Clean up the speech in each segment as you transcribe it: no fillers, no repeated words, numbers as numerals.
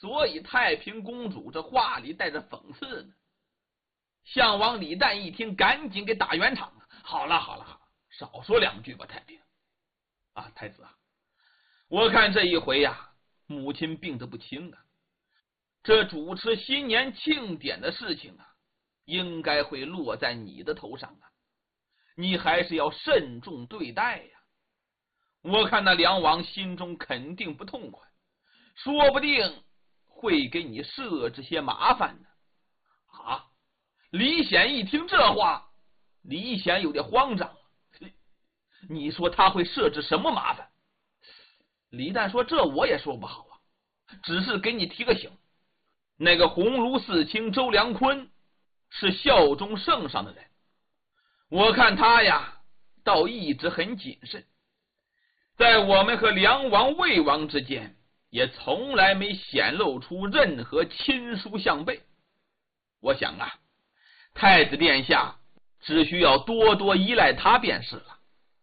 所以太平公主这话里带着讽刺呢。项王李旦一听，赶紧给打圆场了。好了，少说两句吧，太平啊，太子啊，我看这一回呀，母亲病得不轻啊。这主持新年庆典的事情啊，应该会落在你的头上啊，你还是要慎重对待呀。我看那梁王心中肯定不痛快，说不定会给你设置些麻烦呢。啊！李显一听这话，李显有点慌张了。你说他会设置什么麻烦？李旦说：“这我也说不好啊，只是给你提个醒。那个鸿胪四卿周良坤是效忠圣上的人，我看他呀，倒一直很谨慎，在我们和梁王、魏王之间，也从来没显露出任何亲疏相背。我想啊，太子殿下只需要多多依赖他便是了。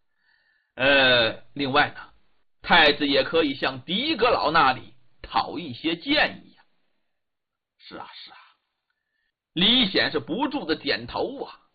另外呢，太子也可以向狄阁老那里讨一些建议呀。”是啊，李显是不住的点头啊。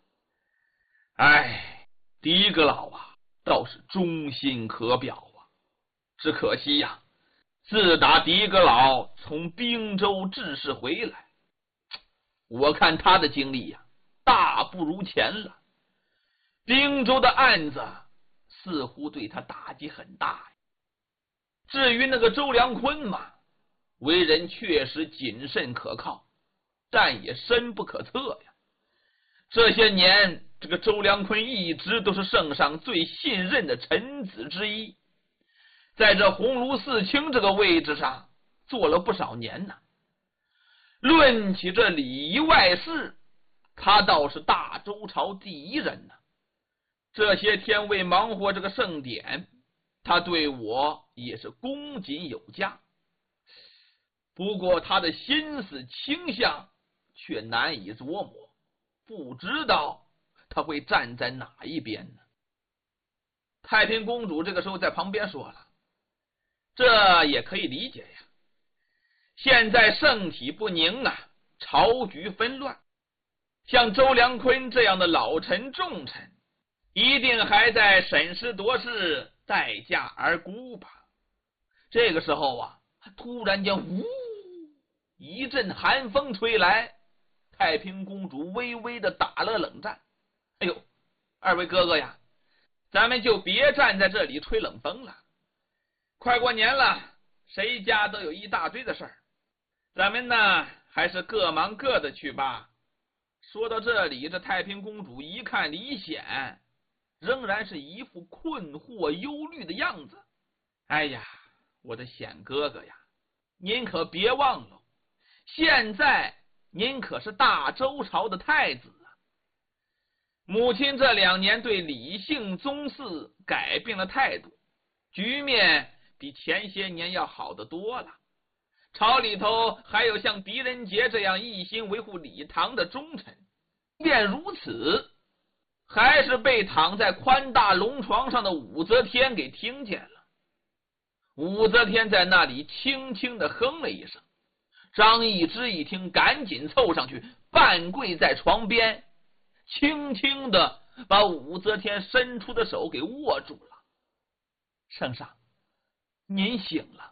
狄阁老啊，倒是忠心可表啊，只可惜呀，自打狄阁老从滨州致仕回来，我看他的经历呀，大不如前了。滨州的案子似乎对他打击很大呀。至于那个周良坤嘛，为人确实谨慎可靠，但也深不可测呀。这些年，这个周良坤一直都是圣上最信任的臣子之一，在这鸿胪四卿这个位置上做了不少年呢。论起这里仪外事，他倒是大周朝第一人呢。这些天为忙活这个盛典，他对我也是恭谨有加。不过他的心思倾向却难以琢磨，不知道他会站在哪一边呢？太平公主这个时候在旁边说了：“这也可以理解呀，现在圣体不宁啊，朝局纷乱，像周良坤这样的老臣重臣，一定还在审时度势，待价而沽吧。”这个时候啊，突然间呜，一阵寒风吹来，太平公主微微的打了冷战。哎呦，二位哥哥呀，咱们就别站在这里吹冷风了，快过年了，谁家都有一大堆的事儿，咱们呢还是各忙各的去吧。说到这里，这太平公主一看李显，仍然是一副困惑忧虑的样子。哎呀，我的显哥哥呀，您可别忘了，现在您可是大周朝的太子啊！母亲这2年对李姓宗室改变了态度，局面比前些年要好得多了。朝里头还有像狄仁杰这样一心维护李唐的忠臣，便如此，还是被躺在宽大龙床上的武则天给听见了。武则天在那里轻轻的哼了一声，张易之一听，赶紧凑上去，半跪在床边，轻轻的把武则天伸出的手给握住了。圣上，您醒了。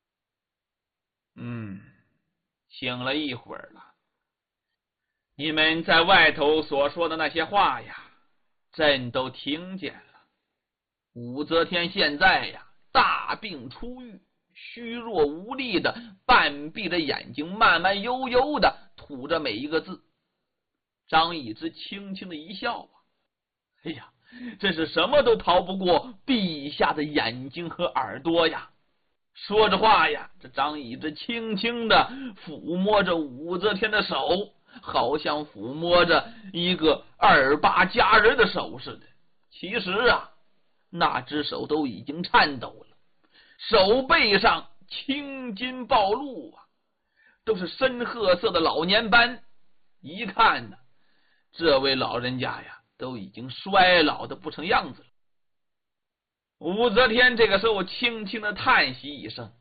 醒了一会儿了。你们在外头所说的那些话呀，朕都听见了。武则天现在呀，大病初愈，虚弱无力的半闭着眼睛，慢慢悠悠的吐着每一个字。张易之轻轻的一笑啊，哎呀，这是什么都逃不过陛下的眼睛和耳朵呀。说着话呀，这张易之轻轻的抚摸着武则天的手，好像抚摸着一个28佳人的手似的。其实啊，那只手都已经颤抖了，手背上青筋暴露啊，都是深褐色的老年斑。一看呢，这位老人家呀，都已经衰老的不成样子了。武则天这个时候轻轻的叹息一声，